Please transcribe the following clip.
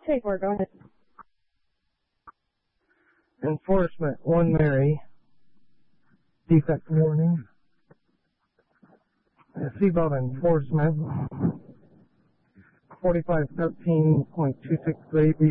Tabor, go ahead. Enforcement, 1 Mary. Defect warning. Seatbelt enforcement, 4513.26 baby.